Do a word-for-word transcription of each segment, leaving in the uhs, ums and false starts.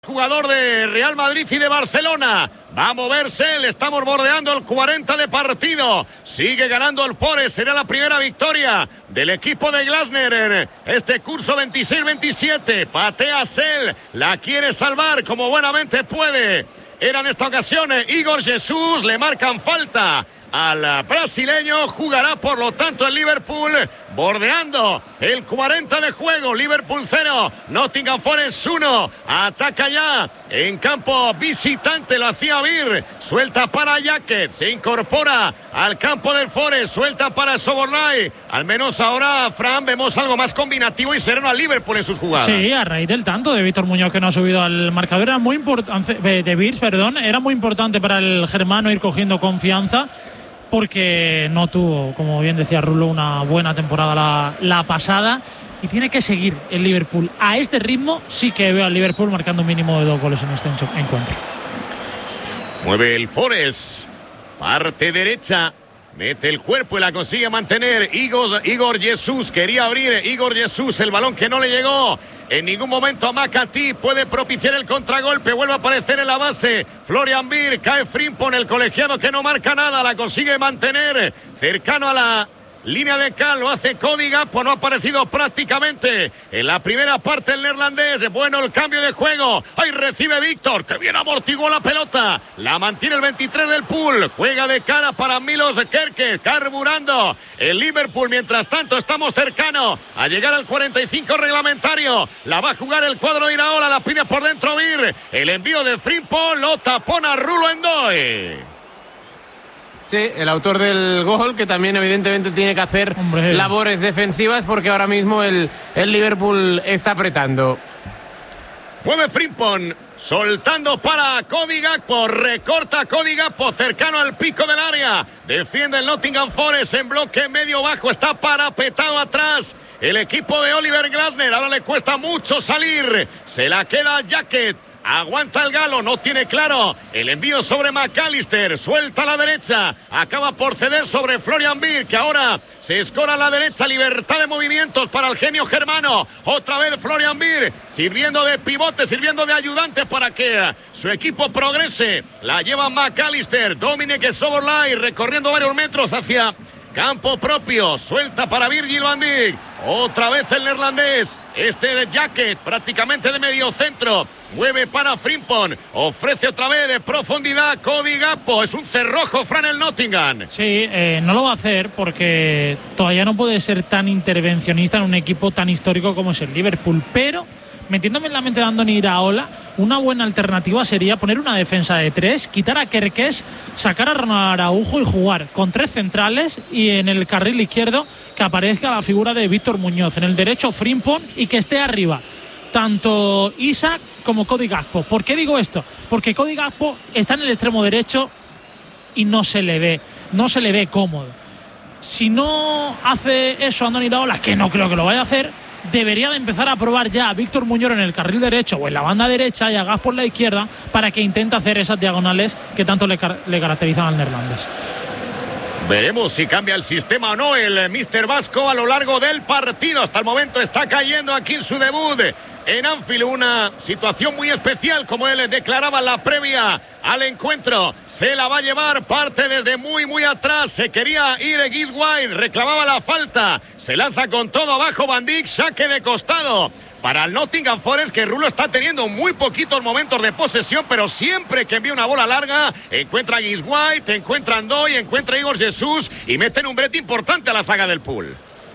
Jugador de Real Madrid y de Barcelona. Va a moverse, le estamos bordeando el cuarenta de partido. Sigue ganando el Forest, será la primera victoria del equipo de Glasner en este curso veintiséis veintisiete. Patea Sel, la quiere salvar como buenamente puede. Era en esta ocasión Igor Jesús, le marcan falta al brasileño, jugará por lo tanto el Liverpool, bordeando el cuarenta de juego. Liverpool cero, Nottingham Forest uno, ataca ya en campo visitante, lo hacía Vir, suelta para Jacket, se incorpora al campo del Forest, suelta para Sobornay. Al menos ahora, Fran, vemos algo más combinativo y sereno al Liverpool en sus jugadas. Sí, a raíz del tanto de Víctor Muñoz que no ha subido al marcador, era muy importante, de Virs, perdón, era muy importante para el germano ir cogiendo confianza, porque no tuvo, como bien decía Rulo, una buena temporada la, la pasada, y tiene que seguir el Liverpool. A este ritmo sí que veo al Liverpool marcando un mínimo de dos goles en este encuentro. Mueve el Forest, parte derecha, mete el cuerpo y la consigue mantener Igor, Igor Jesús, quería abrir Igor Jesús, el balón que no le llegó en ningún momento a McAtee, puede propiciar el contragolpe, vuelve a aparecer en la base Florian Vir, cae Frimpong, el colegiado que no marca nada, la consigue mantener cercano a la línea de cal, lo hace Cody Gakpo, no ha aparecido prácticamente en la primera parte el neerlandés. Bueno el cambio de juego, ahí recibe Víctor, que bien amortiguó la pelota, la mantiene el veintitrés del Pool, juega de cara para Milos Kerkez, carburando el Liverpool. Mientras tanto estamos cercanos a llegar al cuarenta y cinco reglamentario, la va a jugar el cuadro de Iraola, la pide por dentro Vir, el envío de Frimpong, lo tapona Rulo Endoy. Sí, el autor del gol, que también evidentemente tiene que hacer Hombre. labores defensivas, porque ahora mismo el, el Liverpool está apretando. Mueve Frimpong, soltando para Cody Gakpo, recorta Cody Gakpo, cercano al pico del área, defiende el Nottingham Forest en bloque medio bajo, está parapetado atrás el equipo de Oliver Glasner, ahora le cuesta mucho salir, se la queda Jacket. Aguanta el galo, no tiene claro el envío sobre McAllister, suelta a la derecha, acaba por ceder sobre Florian Vir, que ahora se escora a la derecha, libertad de movimientos para el genio germano, otra vez Florian Vir, sirviendo de pivote, sirviendo de ayudante para que su equipo progrese, la lleva McAllister, Dominic Szoboszlai recorriendo varios metros hacia campo propio, suelta para Virgil van Dijk, otra vez el neerlandés, este Jacket prácticamente de medio centro, mueve para Frimpong, ofrece otra vez de profundidad Cody Gakpo, es un cerrojo Fran el Nottingham. Sí, eh, no lo va a hacer porque todavía no puede ser tan intervencionista en un equipo tan histórico como es el Liverpool, pero metiéndome en la mente de Andoni Iraola, una buena alternativa sería poner una defensa de tres, quitar a Kerkez, sacar a Ronald Araujo y jugar con tres centrales, y en el carril izquierdo que aparezca la figura de Víctor Muñoz, en el derecho Frimpong, y que esté arriba tanto Isak como Cody Gakpo. ¿Por qué digo esto? Porque Cody Gakpo está en el extremo derecho y no se le ve, no se le ve cómodo. Si no hace eso Andoni Iraola, que no creo que lo vaya a hacer, debería de empezar a probar ya a Víctor Muñoz en el carril derecho o en la banda derecha y a Gas por la izquierda, para que intente hacer esas diagonales que tanto le, car- le caracterizan al neerlandés. Veremos si cambia el sistema o no el míster Vasco a lo largo del partido. Hasta el momento está cayendo aquí en su debut en Anfield, una situación muy especial, como él declaraba en la previa al encuentro. Se la va a llevar, parte desde muy muy atrás, se quería ir Gibbs White, reclamaba la falta, se lanza con todo abajo Van Dijk, saque de costado para el Nottingham Forest, que Rulo está teniendo muy poquitos momentos de posesión, pero siempre que envía una bola larga encuentra a Gibbs White, encuentra a Endoy, encuentra a Igor Jesús y meten un brete importante a la zaga del Pool.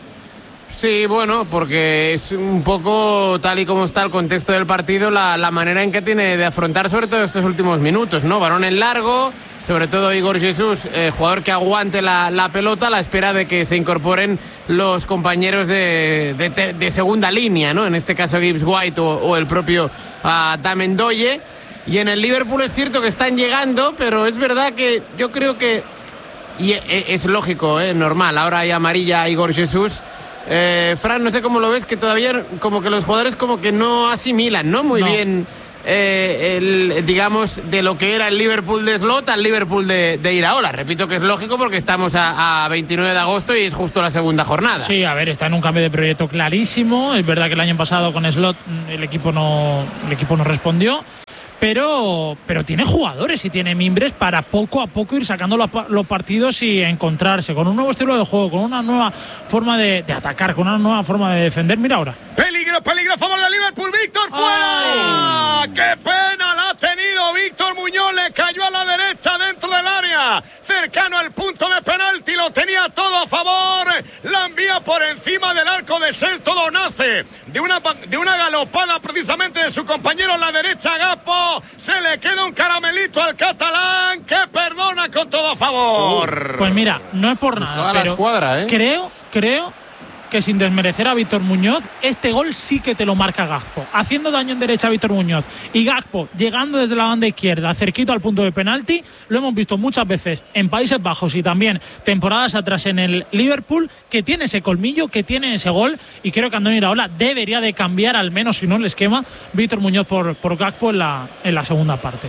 Sí, bueno, porque es un poco, tal y como está el contexto del partido, la, la manera en que tiene de afrontar sobre todo estos últimos minutos, ¿no? Balón en largo, sobre todo Igor Jesús, eh, jugador que aguante la, la pelota a la espera de que se incorporen los compañeros de, de, de segunda línea, ¿no? En este caso Gibbs White o, o el propio uh, Dame Ndoye. Y en el Liverpool es cierto que están llegando, pero es verdad que yo creo que, y es lógico, ¿eh? Normal, ahora hay amarilla a Igor Jesús. Eh, Fran, no sé cómo lo ves, que todavía como que los jugadores como que no asimilan, ¿no? Muy no. bien eh, el, digamos, de lo que era el Liverpool de Slot al Liverpool de, de Iraola. Repito que es lógico porque estamos a, a veintinueve de agosto y es justo la segunda jornada. Sí, a ver, está en un cambio de proyecto clarísimo. Es verdad que el año pasado con Slot el equipo no, el equipo no respondió. Pero, pero tiene jugadores y tiene mimbres para poco a poco ir sacando los, los partidos y encontrarse con un nuevo estilo de juego, con una nueva forma de, de atacar, con una nueva forma de defender. Mira ahora. Peligro, peligro a favor de Liverpool. Víctor fuera. ¡Ay! ¡Qué pena la ha tenido Víctor Muñoz! Le cayó a la derecha dentro del área, cercano al punto de penalti. Lo tenía todo a favor. La envía por encima del arco de Celto Donace. De una, de una galopada precisamente de su compañero en la derecha, Gakpo. Se le queda un caramelito al catalán que perdona con todo a favor. Pues mira, no es por nada, pero la escuadra, ¿eh? creo, creo que sin desmerecer a Víctor Muñoz, este gol sí que te lo marca Gakpo, haciendo daño en derecha a Víctor Muñoz y Gakpo llegando desde la banda izquierda, cerquito al punto de penalti. Lo hemos visto muchas veces en Países Bajos y también temporadas atrás en el Liverpool, que tiene ese colmillo, que tiene ese gol, y creo que Andoni Iraola debería de cambiar, al menos si no el esquema, Víctor Muñoz por, por Gakpo en la, en la segunda parte.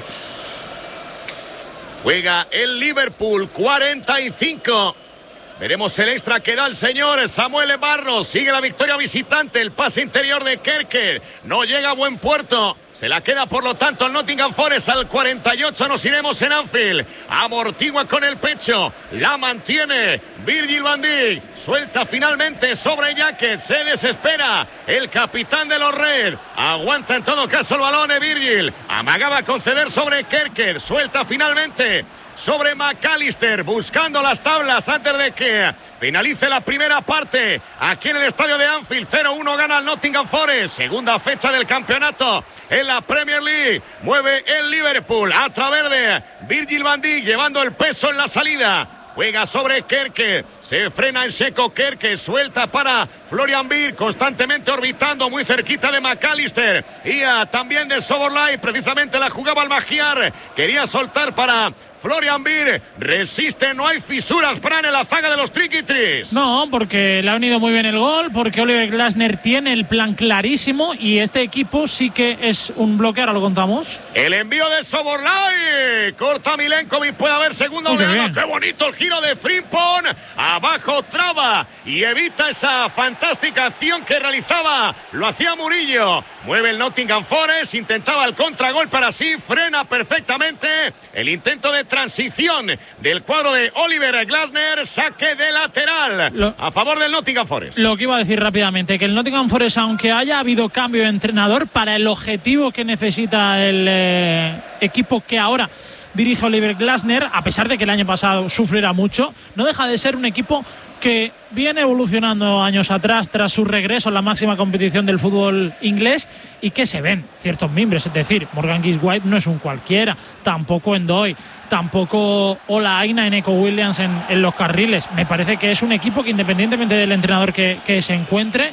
Juega el Liverpool, cuarenta y cinco. Veremos el extra que da el señor Samuel Barros. Sigue la victoria visitante. El pase interior de Kerker no llega a buen puerto. Se la queda, por lo tanto, al Nottingham Forest. Al cuarenta y ocho nos iremos en Anfield. Amortigua con el pecho. La mantiene Virgil van Dijk. Suelta finalmente sobre Jacket. Se desespera el capitán de los Red. Aguanta en todo caso el balón de Virgil. Amagaba a conceder sobre Kerker. Suelta finalmente sobre McAllister, buscando las tablas antes de que finalice la primera parte. Aquí en el estadio de Anfield, cero uno gana el Nottingham Forest. Segunda fecha del campeonato en la Premier League. Mueve el Liverpool a través de Virgil van Dijk, llevando el peso en la salida. Juega sobre Kerke, se frena en seco Kerke, suelta para Florian Wirtz, constantemente orbitando muy cerquita de McAllister y uh, también de Szoboszlai. Precisamente la jugaba al Magyar, quería soltar para Florian Wirtz, resiste, no hay fisuras para en la zaga de los Triquitris. No, porque le ha venido muy bien el gol, porque Oliver Glasner tiene el plan clarísimo y este equipo sí que es un bloque, ahora lo contamos. El envío de Szoboszlai, corta Milenkovic, puede haber segunda oleada. Qué bonito el giro de Frimpong, abajo traba y evita esa fantástica acción que realizaba, lo hacía Murillo. Mueve el Nottingham Forest, intentaba el contragol para sí, frena perfectamente el intento de transición del cuadro de Oliver Glasner, saque de lateral lo, a favor del Nottingham Forest. Lo que iba a decir rápidamente, que el Nottingham Forest, aunque haya habido cambio de entrenador para el objetivo que necesita el eh, equipo que ahora dirige Oliver Glasner, a pesar de que el año pasado sufriera mucho, no deja de ser un equipo que viene evolucionando años atrás tras su regreso a la máxima competición del fútbol inglés y que se ven ciertos mimbres, es decir, Morgan Gibbs-White no es un cualquiera, tampoco Endoy, tampoco Ola Aina en Neco Williams en, en los carriles. Me parece que es un equipo que, independientemente del entrenador que, que se encuentre,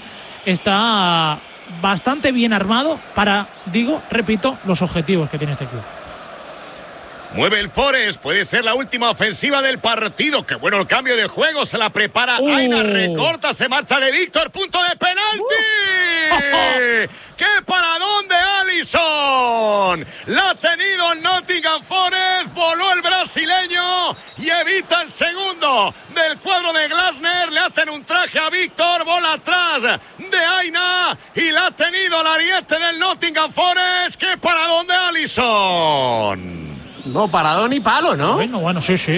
está bastante bien armado para, digo, repito, los objetivos que tiene este club. Mueve el Forest, puede ser la última ofensiva del partido. Qué bueno el cambio de juego, se la prepara uh. Aina, recorta, se marcha de Víctor, punto de penalti. Uh. ¡Qué paradón de Alisson! La ha tenido el Nottingham Forest, voló el brasileño y evita el segundo del cuadro de Glasner. Le hacen un traje a Víctor, bola atrás de Aina y la ha tenido el ariete del Nottingham Forest. ¡Qué paradón de Alisson! No, paradón y palo, ¿no? Bueno, bueno, sí, sí.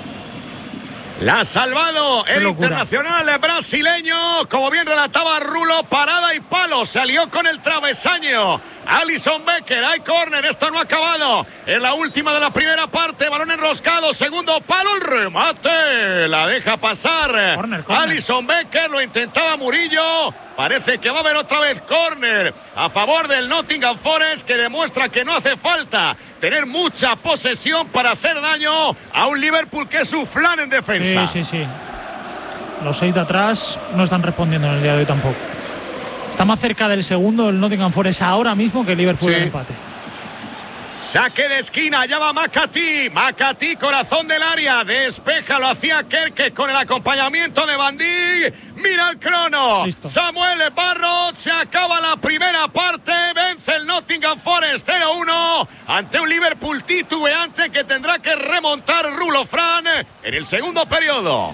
La ha salvado el internacional brasileño, como bien relataba Rulo, parada y palo, salió con el travesaño. Alisson Becker, hay córner, esto no ha acabado. En la última de la primera parte, balón enroscado, segundo palo, el remate, la deja pasar. Corner, corner. Alisson Becker, lo intentaba Murillo. Parece que va a haber otra vez córner a favor del Nottingham Forest, que demuestra que no hace falta tener mucha posesión para hacer daño a un Liverpool que es su flan en defensa. Sí, sí, sí. Los seis de atrás no están respondiendo en el día de hoy tampoco. Está más cerca del segundo el Nottingham Forest ahora mismo que el Liverpool sí. del empate. Saque de esquina, allá va Macatí. Macatí, corazón del área. Despeja, lo hacía Kerke con el acompañamiento de Bandí. Mira el crono. Listo. Samuel Barrot, se acaba la primera parte. Vence el Nottingham Forest cero uno ante un Liverpool titubeante que tendrá que remontar Rulo Fran en el segundo periodo.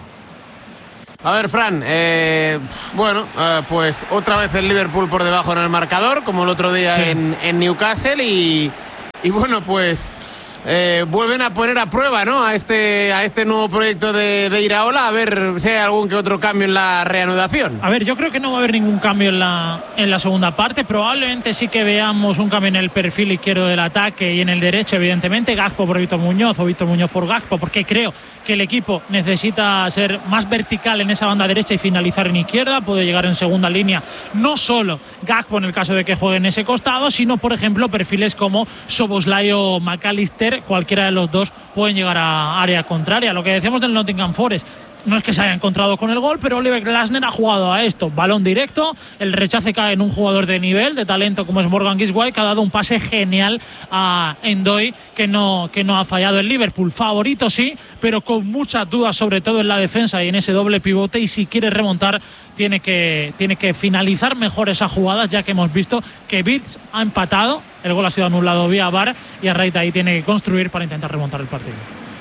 A ver, Fran, eh, bueno, eh, pues otra vez el Liverpool por debajo en el marcador, como el otro día sí. en, en Newcastle y, y bueno, pues eh, vuelven a poner a prueba, ¿no? A este, a este nuevo proyecto de, de Iraola, a ver si hay algún que otro cambio en la reanudación. A ver, yo creo que no va a haber ningún cambio en la, en la segunda parte. Probablemente sí que veamos un cambio en el perfil izquierdo del ataque y en el derecho, evidentemente. Gakpo por Víctor Muñoz o Víctor Muñoz por Gakpo, porque creo que el equipo necesita ser más vertical en esa banda derecha y finalizar en izquierda. Puede llegar en segunda línea, no solo Gakpo en el caso de que juegue en ese costado, sino, por ejemplo, perfiles como Szoboszlai o McAllister. Cualquiera de los dos pueden llegar a área contraria. Lo que decíamos del Nottingham Forest, no es que se haya encontrado con el gol, pero Oliver Glasner ha jugado a esto. Balón directo, el rechace cae en un jugador de nivel, de talento como es Morgan Giswai, que ha dado un pase genial a Ndoye, que no, que no ha fallado. El Liverpool favorito sí, pero con muchas dudas, sobre todo en la defensa y en ese doble pivote, y si quiere remontar tiene que, tiene que finalizar mejor esas jugadas, ya que hemos visto que Beats ha empatado, el gol ha sido anulado vía V A R y a raíz de ahí tiene que construir para intentar remontar el partido.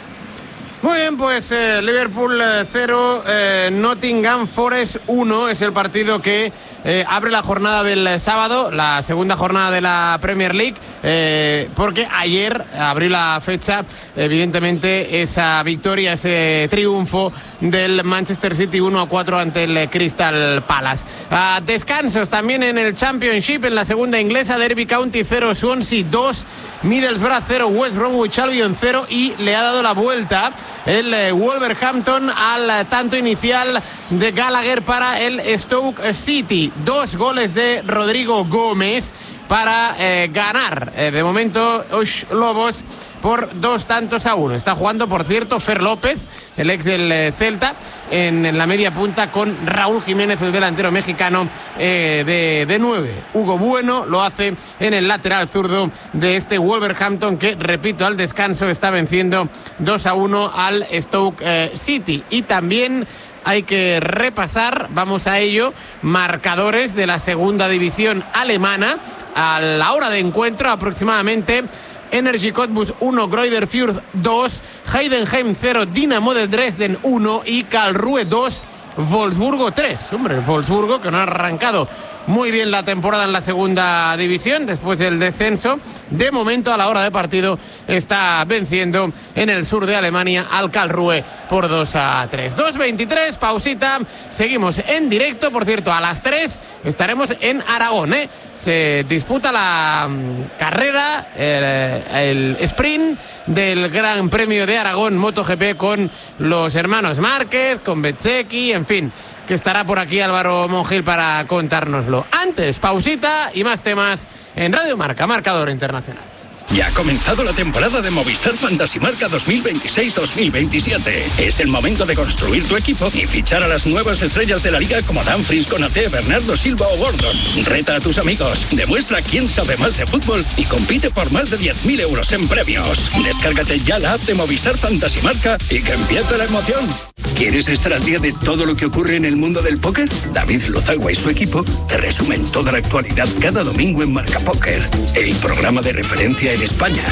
Muy bien, pues eh, Liverpool cero, eh, Nottingham Forest uno es el partido que eh, abre la jornada del sábado, la segunda jornada de la Premier League, eh, porque ayer abrió la fecha, evidentemente, esa victoria, ese triunfo del Manchester City uno a cuatro ante el Crystal Palace. Uh, descansos también en el Championship, en la segunda inglesa, Derby County cero, Swansea dos, Middlesbrough cero, West Bromwich Albion cero, y le ha dado la vuelta el eh, Wolverhampton al eh, tanto inicial de Gallagher para el Stoke City. Dos goles de Rodrigo Gómez para eh, ganar eh, de momento Os Lobos por dos tantos a uno. Está jugando, por cierto, Fer López, el ex del eh, Celta, en, en la media punta con Raúl Jiménez, el delantero mexicano eh, de, de nueve. Hugo Bueno lo hace en el lateral zurdo de este Wolverhampton, que, repito, al descanso está venciendo dos a uno al Stoke eh, City. Y también hay que repasar, vamos a ello, marcadores de la segunda división alemana a la hora de encuentro aproximadamente. Energy Cottbus uno, Greuther Fürth dos, Heidenheim cero, Dinamo de Dresden uno y Karlsruhe dos, Wolfsburgo tres. Hombre, el Wolfsburgo, que no ha arrancado muy bien la temporada en la segunda división después del descenso, de momento a la hora de partido está venciendo en el sur de Alemania al Karlsruhe por dos a tres. dos veintitrés, pausita, seguimos en directo. Por cierto, a las tres estaremos en Aragón, ¿eh? Se disputa la um, carrera, el, el sprint del Gran Premio de Aragón MotoGP con los hermanos Márquez, con Bezzecchi, en fin, que estará por aquí Álvaro Monjil para contárnoslo. Antes, pausita y más temas en Radio Marca, Marcador Internacional. Ya ha comenzado la temporada de Movistar Fantasy Marca dos mil veintiséis dos mil veintisiete. Es el momento de construir tu equipo y fichar a las nuevas estrellas de la liga como Dumfries, Konaté, Bernardo Silva o Gordon. Reta a tus amigos, demuestra quién sabe más de fútbol y compite por más de diez mil euros en premios. Descárgate ya la app de Movistar Fantasy Marca y que empiece la emoción. ¿Quieres estar al día de todo lo que ocurre en el mundo del póker? David Lozagua y su equipo te resumen toda la actualidad cada domingo en Marca Póker, el programa de referencia en España.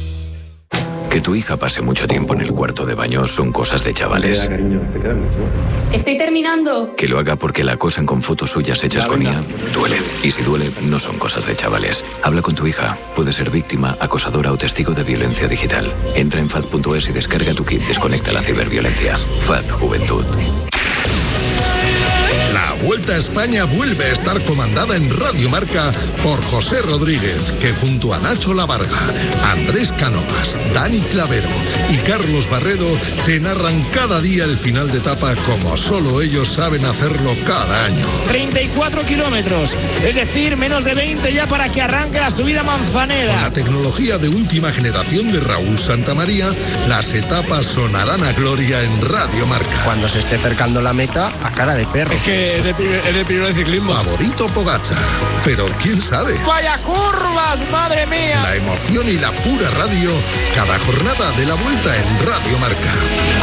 Que tu hija pase mucho tiempo en el cuarto de baño son cosas de chavales. Estoy terminando. Que lo haga porque la acosan con fotos suyas hechas con I A duele. Y si duele, no son cosas de chavales. Habla con tu hija. Puede ser víctima, acosadora o testigo de violencia digital. Entra en fad punto es y descarga tu kit Desconecta la ciberviolencia. F A D Juventud. La Vuelta a España vuelve a estar comandada en Radio Marca por José Rodríguez, que junto a Nacho Lavarga, Andrés Cánovas, Dani Clavero y Carlos Barredo te narran cada día el final de etapa como solo ellos saben hacerlo cada año. treinta y cuatro kilómetros, es decir, menos de veinte ya para que arranque la subida Manzaneda. Con la tecnología de última generación de Raúl Santamaría, las etapas sonarán a gloria en Radio Marca. Cuando se esté acercando la meta, a cara de perro. Es que de, es de primero de ciclismo. Favorito Pogačar, pero quién sabe. ¡Vaya curvas, madre mía! La emoción y la pura radio, cada jornada de la Vuelta en Radio Marca.